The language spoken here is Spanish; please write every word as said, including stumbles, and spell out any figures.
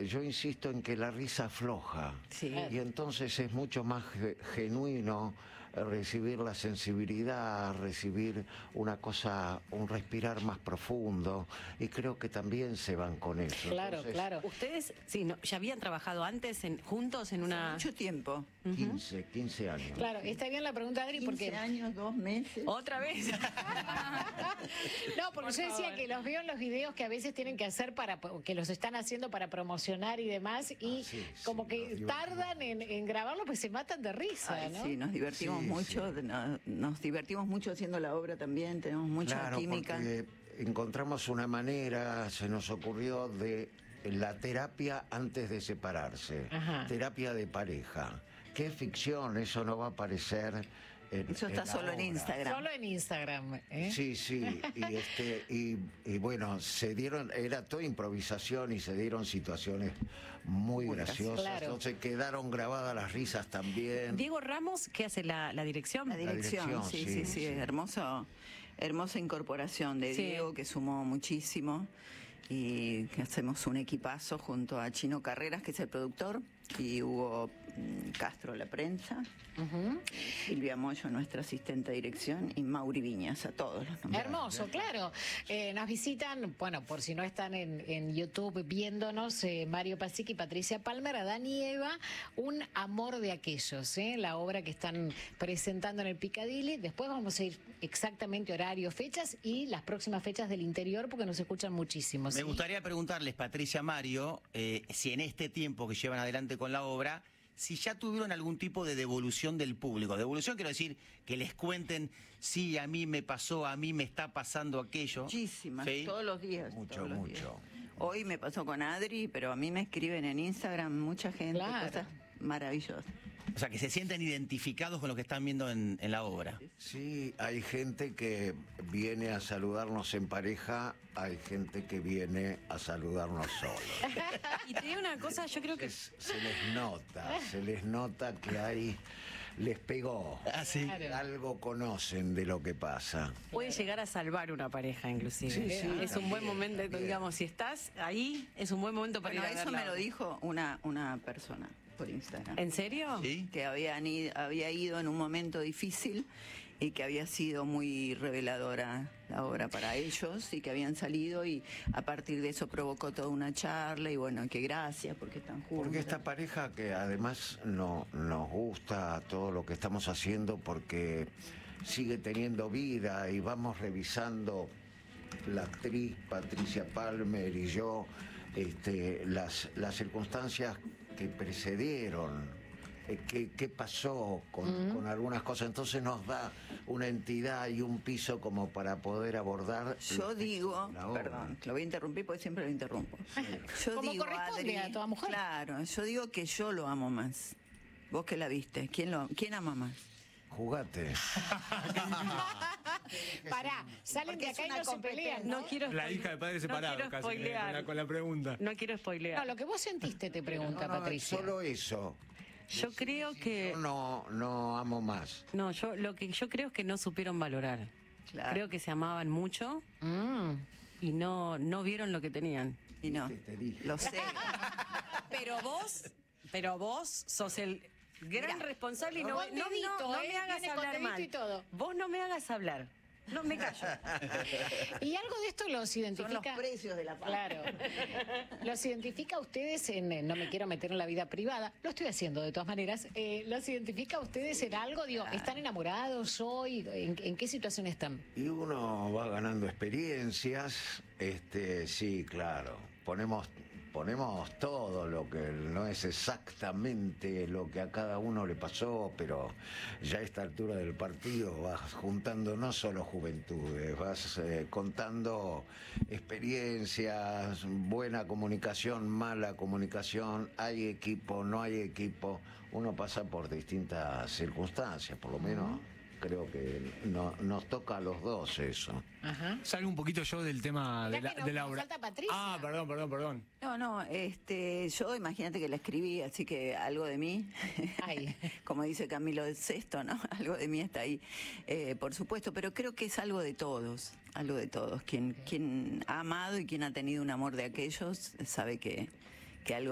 yo insisto en que la risa afloja. Sí. Y entonces es mucho más ge- genuino recibir la sensibilidad, recibir una cosa, un respirar más profundo, y creo que también se van con eso. Claro, Entonces, claro. Ustedes, sí, no, ya habían trabajado antes en, juntos en una... Mucho tiempo. quince, quince años. Claro, está bien la pregunta, Adri, quince porque... años, dos meses. ¿Otra vez? No, porque Por yo decía favor. que los veo en los videos que a veces tienen que hacer para, que los están haciendo para promocionar y demás, y Ah, sí, como sí, que nos divertimos. tardan en, en grabarlo, pues se matan de risa, Ay, ¿no? sí, nos divertimos Sí, mucho, sí. no- nos divertimos mucho haciendo la obra también, tenemos mucha Claro, química. porque encontramos una manera, se nos ocurrió, de la terapia antes de separarse. Ajá. Terapia de pareja. Qué ficción, eso no va a aparecer en, Eso está en la solo en obra. Instagram. Solo en Instagram, ¿eh? Sí, sí, y este y, y bueno, se dieron, era toda improvisación y se dieron situaciones muy, Muy graciosas, Claro. entonces quedaron grabadas las risas también. Diego Ramos, ¿qué hace la, la dirección? La dirección, dirección, sí, sí, sí, sí, sí. hermoso, hermosa incorporación de Sí. Diego, que sumó muchísimo, y que hacemos un equipazo junto a Chino Carreras, que es el productor, y Hugo mm, Castro, la prensa, Silvia Moyo, nuestra asistente de dirección, y Mauri Viñas, a todos los nombres. Hermoso, claro. Eh, nos visitan, bueno, por si no están en, en YouTube viéndonos, eh, Mario Pasic y Patricia Palmer, Adán y Eva, Un amor de aquellos, ¿eh? La obra que están presentando en el Piccadilly. Después vamos a ir exactamente horario, fechas y las próximas fechas del interior, porque nos escuchan muchísimo. Me ¿sí? gustaría preguntarles, Patricia, Mario, eh, si en este tiempo que llevan adelante con la obra, si ya tuvieron algún tipo de devolución del público. Devolución quiero decir que les cuenten, sí, a mí me pasó, a mí me está pasando aquello. Muchísimas, ¿Sí? todos los días. Mucho, todos los mucho. días. Hoy me pasó con Adri, pero a mí me escriben en Instagram mucha gente, Claro. cosas maravillosas. O sea, que se sienten identificados con lo que están viendo en, en la obra. Sí, hay gente que viene a saludarnos en pareja, hay gente que viene a saludarnos solos. Y te digo una cosa, yo creo que... Es- se les nota, se les nota que hay, les pegó. Ah, sí. Claro. Algo conocen de lo que pasa. puede llegar a salvar una pareja, inclusive. Sí, sí, es un buen también, momento, también. digamos, si estás ahí, es un buen momento para Bueno, ir a eso verla. me lo dijo una, una persona por Instagram. ¿En serio? ¿Sí? Que habían ido- había ido en un momento difícil y que había sido muy reveladora la obra para ellos, y que habían salido, y a partir de eso provocó toda una charla, y bueno, que gracias porque están juntos. Porque esta pareja que además no, nos gusta todo lo que estamos haciendo, porque sigue teniendo vida, y vamos revisando, la actriz Patricia Palmer y yo, este, las, las circunstancias que precedieron, eh, qué, qué pasó con, con algunas cosas. Entonces nos da una entidad y un piso como para poder abordar. Yo los digo, textos de la obra. perdón, lo voy a interrumpir porque siempre lo interrumpo. Yo Como digo, corresponde a toda mujer. Claro, yo digo que yo lo amo más. Vos que la viste, ¿quién, lo, quién ama más? Jugate. Pará, salen Porque de es acá y una no se competencia. pelean, ¿no? No quiero La spoile- hija de padres no separados, quiero casi, con spoilear. la, con la pregunta. No quiero spoilear. No, lo que vos sentiste, te pregunta No, no, Patricia. Solo eso. Yo creo que... Yo no, no amo más. No, yo lo que yo creo es que no supieron valorar. Claro. Creo que se amaban mucho Mm. y no, no vieron lo que tenían. Y no, Te dije. lo sé. Pero vos, pero vos sos el gran Mirá, responsable y no, con no, no, dedito, no ¿eh? me hagas Viene con hablar dedito mal. y todo. Vos no me hagas hablar. No me callo. Y algo de esto los Son los identifica. precios de la paz. Claro. ¿Los identifica a ustedes en, en- no me quiero meter en la vida privada, lo estoy haciendo de todas maneras, eh, ¿los identifica a ustedes en algo? Digo, ¿están enamorados hoy? ¿En, en qué situación están? Y uno va ganando experiencias, este, sí, claro. Ponemos, ponemos todo lo que no es exactamente lo que a cada uno le pasó, pero ya a esta altura del partido vas juntando no solo juventudes, vas eh, contando experiencias, buena comunicación, mala comunicación, hay equipo, no hay equipo. Uno pasa por distintas circunstancias, por lo menos. Creo que no, nos toca a los dos eso. Ajá. Salgo un poquito yo del tema Mirá de la, que no- de la nos obra. falta Patricia. Ah, perdón, perdón, perdón. No, no, este, yo imagínate que la escribí, así que algo de mí, Ay. como dice Camilo de Sesto, ¿no? Algo de mí está ahí, eh, por supuesto, pero creo que es algo de todos, algo de todos. Quien, quien ha amado y quien ha tenido un amor de aquellos sabe que, que algo